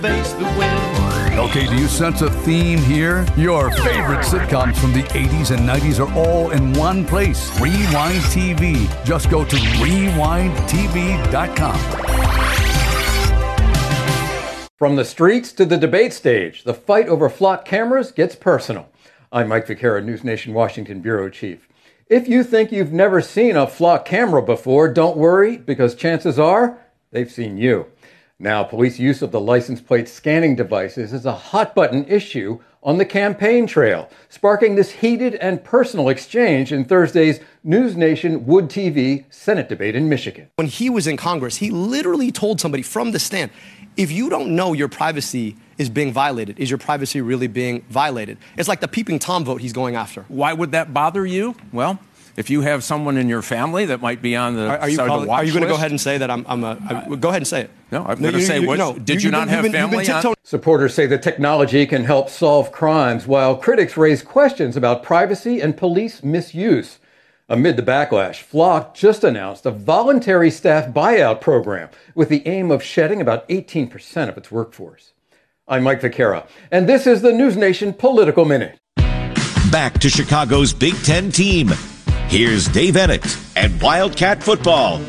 Face the wind. Okay, do you sense a theme here? Your favorite sitcoms from the 80s and 90s are all in one place. Rewind TV. Just go to rewindtv.com. From the streets to the debate stage, the fight over flock cameras gets personal. I'm Mike Vaquera, News Nation Washington Bureau Chief. If you think you've never seen a flock camera before, don't worry, because chances are they've seen you. Now, police use of the license plate scanning devices is a hot-button issue on the campaign trail, sparking this heated and personal exchange in Thursday's News Nation Wood TV Senate debate in Michigan. When he was in Congress, he literally told somebody from the stand, if you don't know your privacy is being violated, is your privacy really being violated? It's like the peeping Tom vote he's going after. Why would that bother you? Well, if you have someone in your family that might be on the Are you going to go ahead and say that go ahead and say it? No, I'm going to say, did you not have family on? Supporters say the technology can help solve crimes, while critics raise questions about privacy and police misuse. Amid the backlash, Flock just announced a voluntary staff buyout program with the aim of shedding about 18% of its workforce. I'm Mike Vaquera, and this is the News Nation Political Minute. Back to Chicago's Big Ten team. Here's Dave Ennett and Wildcat football.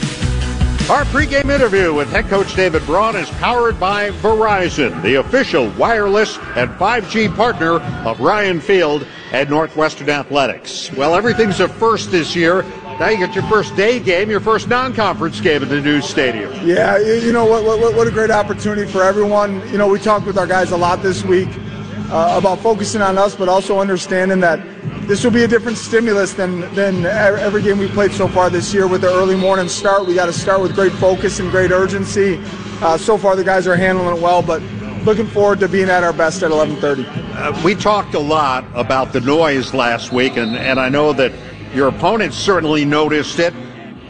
Our pregame interview with head coach David Braun is powered by Verizon, the official wireless and 5G partner of Ryan Field and Northwestern Athletics. Well, everything's a first this year. Now you get your first day game, your first non-conference game at the new stadium. Yeah, you know what a great opportunity for everyone. You know, we talked with our guys a lot this week about focusing on us, but also understanding that this will be a different stimulus than every game we played so far this year with the early morning start. We got to start with great focus and great urgency. So far the guys are handling it well, but looking forward to being at our best at 11:30. We talked a lot about the noise last week, and I know that your opponents certainly noticed it.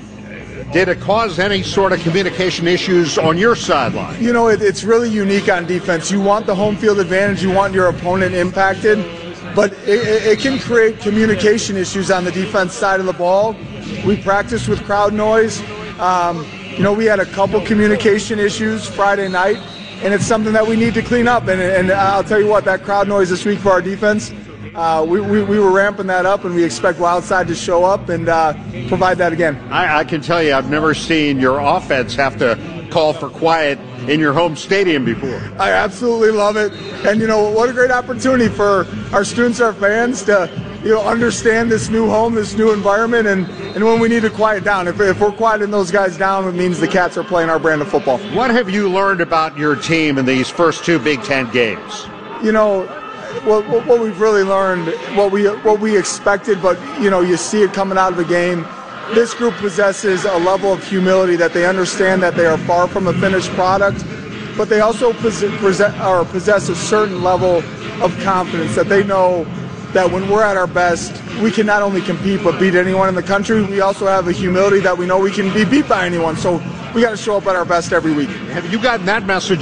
Did it cause any sort of communication issues on your sideline? You know, it's really unique on defense. You want the home field advantage. You want your opponent impacted. But it can create communication issues on the defense side of the ball. We practiced with crowd noise. You know, we had a couple communication issues Friday night, and it's something that we need to clean up. And I'll tell you what, that crowd noise this week for our defense, we were ramping that up, and we expect Wildside to show up and provide that again. I can tell you, I've never seen your offense have to call for quiet in your home stadium before. I absolutely love it. And, you know, what a great opportunity for our students, our fans to, you know, understand this new home, this new environment, and when we need to quiet down. If we're quieting those guys down, it means the Cats are playing our brand of football. What have you learned about your team in these first two Big Ten games? You know, what we've really learned, what we expected, but, you know, you see it coming out of the game. This group possesses a level of humility that they understand that they are far from a finished product, but they also possess a certain level of confidence that they know that when we're at our best, we can not only compete but beat anyone in the country. We also have a humility that we know we can be beat by anyone. So we got to show up at our best every week. Have you gotten that message